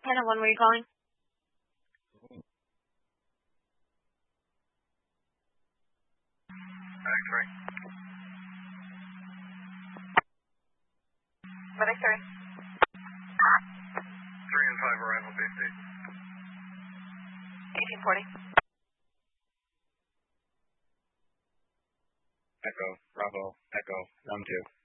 Panda 1, where are you calling? X-ray. What X-ray? 3 and 5 arrival, Bay State. 1840. Echo, Bravo, Echo, round 2.